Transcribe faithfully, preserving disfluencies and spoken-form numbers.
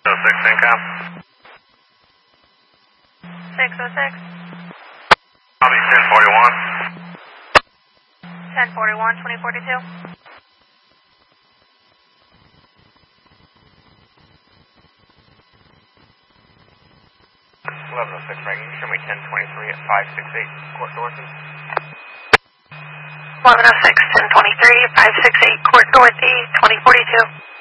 oh six, Incom. six oh six. Copy, ten forty-one. ten forty-one, twenty forty-two. eleven oh six, ranking. Show me ten twenty-three at five six eight, Court Dorothy. eleven oh six, ten twenty-three, five six eight, Court Dorothy, twenty forty-two.